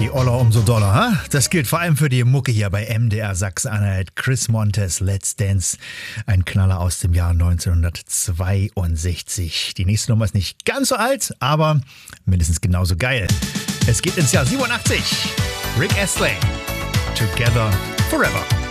Je oller, umso doller, ha? Das gilt vor allem für die Mucke hier bei MDR Sachsen-Anhalt. Chris Montes, Let's Dance. Ein Knaller aus dem Jahr 1962. Die nächste Nummer ist nicht ganz so alt, aber mindestens genauso geil. Es geht ins Jahr 87. Rick Astley. Together Forever.